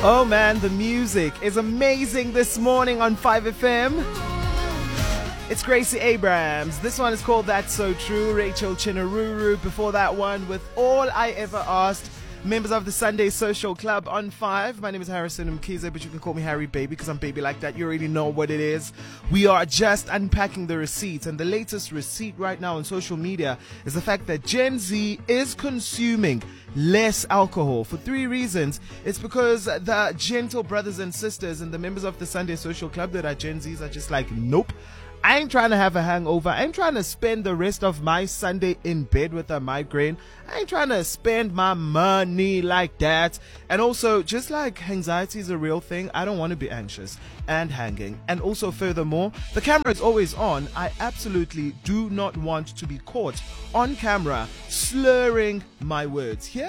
Oh man, the music is amazing this morning on 5FM. It's Gracie Abrams. This one is called That's So True. Rachel Chinaruru. Before that one with All I Ever Asked. Members of the Sunday Social Club on 5. My name is Harrison Mkize, but you can call me Harry Baby because I'm baby like that. You already know what it is. We are just unpacking the receipts, and the latest receipt right now on social media is the fact that Gen Z is consuming less alcohol for 3 reasons. It's because the gentle brothers and sisters and the members of the Sunday Social Club that are Gen Zs are just like, nope. I ain't trying to have a hangover. I ain't trying to spend the rest of my Sunday in bed with a migraine. I ain't trying to spend my money like that. And also, just like anxiety is a real thing, I don't want to be anxious and hanging. And also, furthermore, the camera is always on. I absolutely do not want to be caught on camera slurring my words. Hear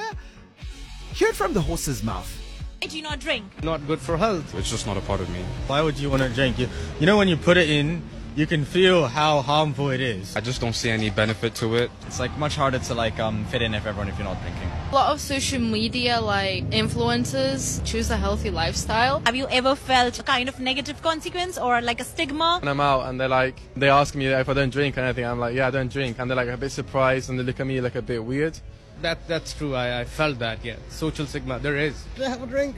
it from the horse's mouth. Do you not drink? Not good for health. It's just not a part of me. Why would you want to drink? You know when you put it in, you can feel how harmful it is. I just don't see any benefit to it. It's like much harder to fit in with everyone if you're not drinking. A lot of social media influencers choose a healthy lifestyle. Have you ever felt a kind of negative consequence or like a stigma? When I'm out and they ask me if I don't drink or anything, I'm like, yeah, I don't drink. And they're like a bit surprised and they look at me like a bit weird. That's true. I felt that, yeah. Social stigma, there is. Do I have a drink?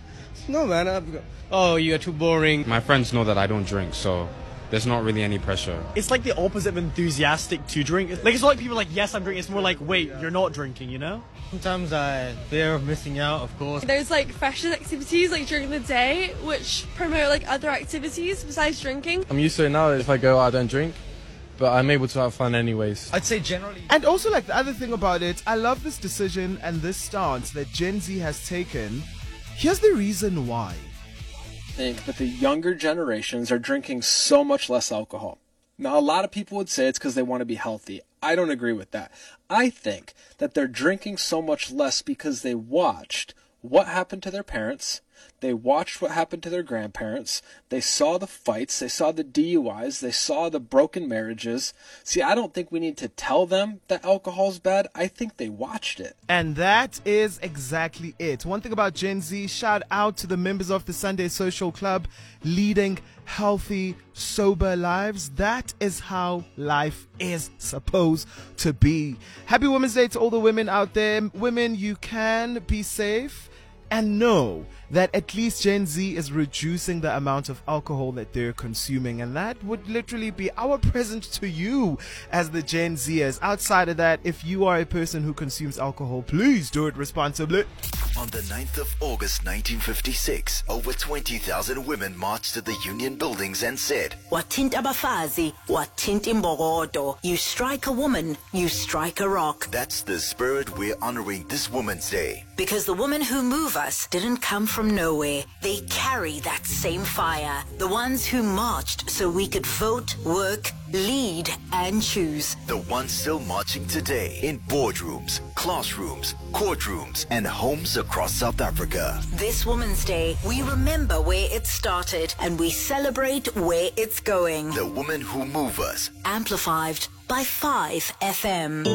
No, man. Oh, you're too boring. My friends know that I don't drink, so there's not really any pressure. It's like the opposite of enthusiastic to drink. It's not like people are like, yes, I'm drinking. It's more like, wait, you're not drinking, you know? Sometimes I fear of missing out, of course. There's fashion activities during the day which promote other activities besides drinking. I'm used to it now. If I go out, I don't drink. But I'm able to have fun anyways. I'd say generally. And also, the other thing about it, I love this decision and this stance that Gen Z has taken. Here's the reason why. I think that the younger generations are drinking so much less alcohol. Now, a lot of people would say it's because they want to be healthy. I don't agree with that. I think that they're drinking so much less because they watched what happened to their parents. They watched what happened to their grandparents. They saw the fights. They saw the DUIs. They saw the broken marriages. See, I don't think we need to tell them that alcohol's bad. I think they watched it. And that is exactly it. One thing about Gen Z, shout out to the members of the Sunday Social Club leading healthy, sober lives. That is how life is supposed to be. Happy Women's Day to all the women out there. Women, you can be safe. And know that at least Gen Z is reducing the amount of alcohol that they're consuming. And that would literally be our present to you as the Gen Zers. Outside of that, if you are a person who consumes alcohol, please do it responsibly. On the 9th of August 1956, over 20,000 women marched to the Union buildings and said, Watint abafazi, watint imbogodo. You strike a woman, you strike a rock. That's the spirit we're honoring this Women's Day. Because the women who move us didn't come from nowhere. They carry that same fire. The ones who marched so we could vote, work, lead, and choose. The ones still marching today in boardrooms, classrooms, courtrooms, and homes across South Africa. This Women's Day, we remember where it started and we celebrate where it's going. The women who move us. Amplified by 5FM.